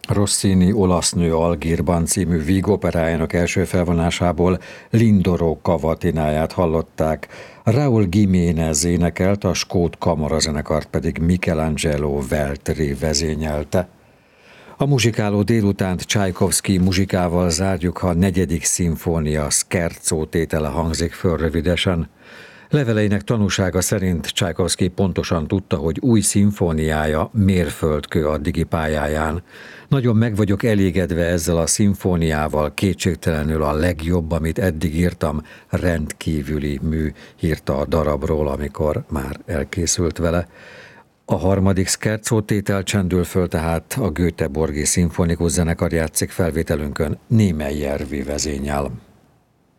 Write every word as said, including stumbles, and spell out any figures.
Rossini olasz nő Algírban című vígoperájának első felvonásából Lindoro Cavatináját hallották, Raúl Jiménez énekelt, a skót kamarazenekart pedig Michelangelo Veltri vezényelte. A muzsikáló délutánt Csajkovszky muzsikával zárjuk, ha a negyedik szimfónia Scherzo tétele hangzik föl rövidesen. Leveleinek tanúsága szerint Csajkovszky pontosan tudta, hogy új szimfóniája mérföldkő addigi pályáján. Nagyon meg vagyok elégedve ezzel a szimfóniával, kétségtelenül a legjobb, amit eddig írtam, rendkívüli mű, írta a darabról, amikor már elkészült vele. A harmadik Scherzo tétel csendül föl, tehát a Göteborgi Szimfonikus Zenekar játszik felvételünkön Némely Järvi vezénnyel.